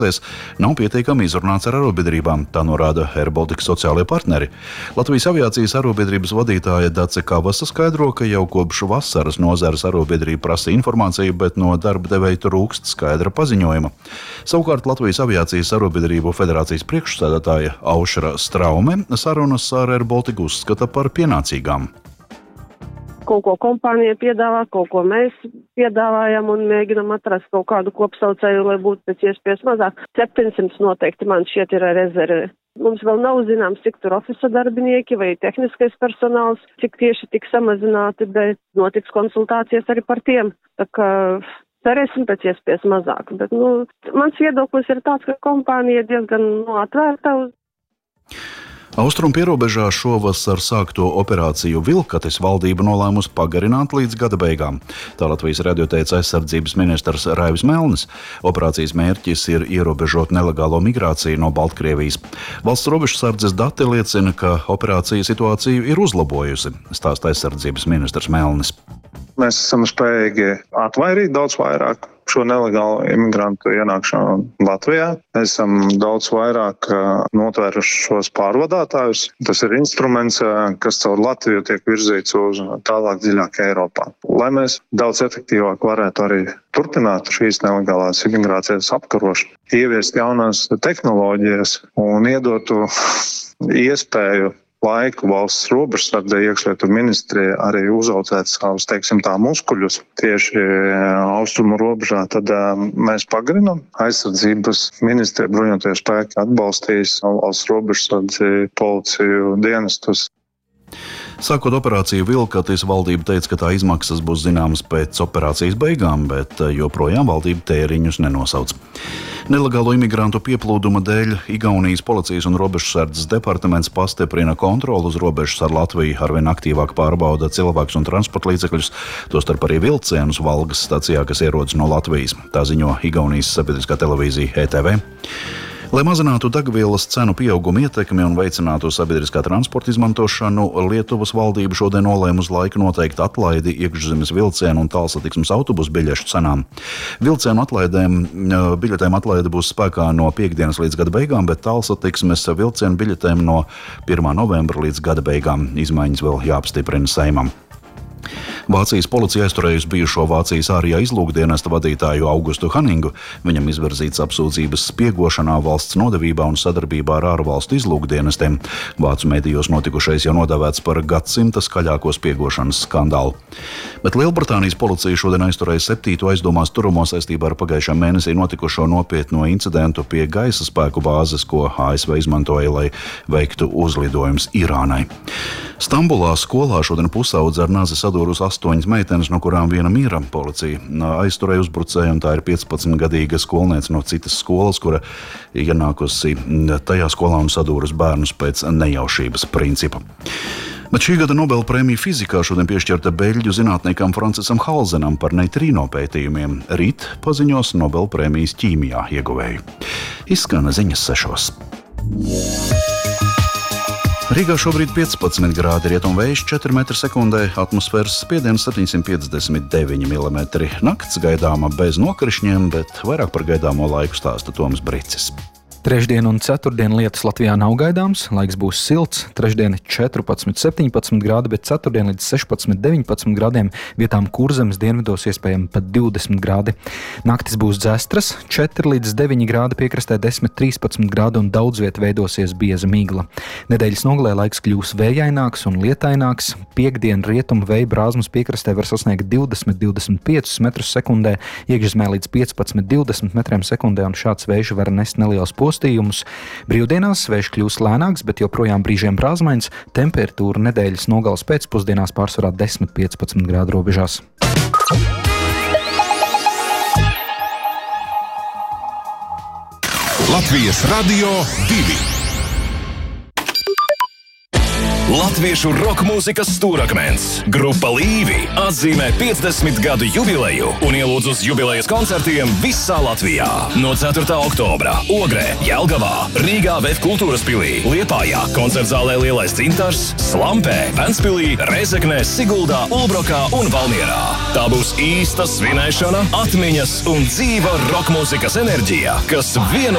nav pietiekami izrunāts ar arobiedrībām, tā norāda Air Baltica sociālie partneri. Latvijas aviācijas arobiedrības vadītāja Dace Kavasa skaidro, ka jau kopš vasaras nozares arobiedrība prasa informāciju, bet no darba devēja trūkst skaidra paziņojuma. Savukārt Latvijas aviācijas arobiedrību federācijas priekšsēdētāja Aušra Straume sarunas ar Air Baltica uzskata par pienācīgām. Kaut ko kompānija piedāvā, kaut ko mēs piedāvājam un mēģinam atrast kaut kādu kopsaucēju, lai būtu pēc iespējas mazāk. 700 noteikti man šķiet ir rezerve. Mums vēl nav zināms, cik tur ofisa darbinieki vai tehniskais personāls, cik tieši tik samazināti, bet notiks konsultācijas arī par tiem. Tā kā cerēsim pēc iespējas mazāk. Bet, mans viedoklis ir tāds, ka kompānija diezgan atvērta uz. Austrumu pierobežā šovasar sākto operāciju Vilkatis valdība nolēmusi pagarināt līdz gada beigām. Tā Latvijas radio teica aizsardzības ministrs Raivis Melnis. Operācijas mērķis ir ierobežot nelegālo migrāciju no Baltkrievijas. Valsts robežsardzes dati liecina, ka operācija situāciju ir uzlabojusi, stāsta aizsardzības ministrs Melnis. Mēs esam spējīgi atvairīt daudz vairāk šo nelegālo imigrantu ienākšanu Latvijā. Mēs esam daudz vairāk notvēruši šos pārvadātājus. Tas ir instruments, kas caur Latviju tiek virzīts uz tālāk dziļāk Eiropā. Lai mēs daudz efektīvāk varētu arī turpināt šīs nelegālās imigrācijas apkarošanu, ieviest jaunās tehnoloģijas un iedotu iespēju laiku valsts robežsardze iekšlietu ministrija arī uzaudzēt savus, muskuļus tieši austrumu robežā, tad mēs pagarinām. Aizsardzības ministrija bruņotie spēki atbalstīs valsts robežsardzi, policiju dienestus. Sākot operāciju Vilkatis, valdība teica, ka tā izmaksas būs zināmas pēc operācijas beigām, bet joprojām valdība tēriņus nenosauc. Nelegālo imigrantu pieplūduma dēļ Igaunijas policijas un robežsardzes departaments pastiprina kontroli uz robežas ar Latviju, arvien aktīvāk pārbauda cilvēkus un transporta līdzekļus, tostarp arī vilcienus Valgas stacijā, kas ierodas no Latvijas. Tā ziņo Igaunijas sabiedriskā televīzija ETV. Lai mazinātu degvielas cenu pieauguma ietekmi un veicinātu sabiedriskā transporta izmantošanu, Lietuvas valdība šodien nolēma uz laiku noteikt atlaidi iekšzemes vilcienu un tālsatiksmes autobusu biļešu cenām. Vilcienu biļetēm atlaide būs spēkā no piekdienas līdz gada beigām, bet tālsatiksmes vilcienu biļetēm no 1. novembra līdz gada beigām. Izmaiņas vēl jāapstiprina Saeimam. Vācijas policija aizturējusi bijušo Vācijas ārējā izlūkdienesta vadītāju Augustu Haningu. Viņam izvirzīts apsūdzības spiegošanā, valsts nodevībā un sadarbībā ar ārvalstu izlūkdienestiem. Vācu medijos notikušais jau nodēvēts par gadsimta skaļāko spiegošanas skandālu. Bet Lielbritānijas policija šodien aizturēja 7. aizdomās turamo saistībā ar pagājušā mēnesī notikušo nopietno incidentu pie gaisa spēku bāzes, ko ASV izmantoja, lai veiktu uzlidojumus Irānai. Stambulā skolā šodien pusaudze ar nazi sadūrus 8 meitenes, no kurām viena mira. Policija aizturēja uzbrucēju, un tā ir 15-gadīga skolniece no citas skolas, kura ienākusi tajā skolā un sadūrus bērnus pēc nejaušības principa. Bet šī gada Nobela prēmija fizikā šodien piešķirta beļģu zinātniekam Francisam Halzenam par neitrīno pētījumiem. Rīt paziņos Nobela prēmijas ķīmijā ieguvēju. Izskan ziņas 6. Rīgā šobrīd 15 grādi, rietumvējš 4 m/sekundē, atmosfēras spiediens 759 mm. Nakts gaidāma bez nokrišņiem, bet vairāk par gaidāmo laiku stāsta Toms Bricis. Trešdien un ceturtdien lietus Latvijā nav gaidāms, laiks būs silts, trešdien 14-17 grādi, bet ceturtdien līdz 16-19 grādiem, vietām Kurzemes dienvidos iespējami pat 20 grādi. Naktis būs dzestras, 4-9 grādi, piekrastē 10-13 grādi un daudz viet veidosies bieza migla. Nedēļas nogalē laiks kļūs vējaināks un lietaināks, piektdien rietumu vēja brāzmas piekrastē var sasniegt 20-25 m/sekundē, iekšzemē līdz 15-20 m/sekundē, un šāds vējš var nest neliels postījumus. Brīvdienās vējš kļūs lēnāks, bet joprojām brīžiem brāzmains, temperatūra nedēļas nogales pēcpusdienās pārsvarā 10-15 grādu robežās. Latvijas Radio 2. Latviešu roka mūzikas stūrakmens Grupa Līvi atzīmē 50 gadu jubileju un ielūdz uz jubilejas koncertiem visā Latvijā. No 4. oktobra Ogrē, Jelgavā, Rīgā VF kultūras pilī, Liepājā, koncertzālē Lielais Cintars, Slampē, Ventspilī, Rezeknē, Siguldā, Ulbrokā un Valmierā. Tā būs īsta svinēšana, atmiņas un dzīva roka mūzikas enerģija, kas vieno